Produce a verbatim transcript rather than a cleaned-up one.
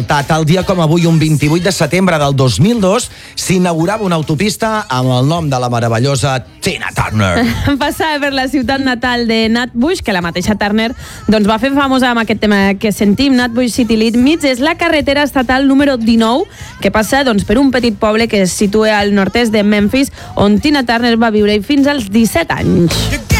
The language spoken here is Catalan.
Tal dia com avui, un vint-i-vuit de setembre del dos mil dos, s'inaugurava una autopista amb el nom de la meravellosa Tina Turner. Passava per la ciutat natal de Nat Bush, que la mateixa Turner doncs, va fer famosa amb aquest tema que sentim. Nat Bush City Limits és la carretera estatal número dinou, que passa doncs, per un petit poble que es situa al nord-est de Memphis, on Tina Turner va viure fins als disset anys.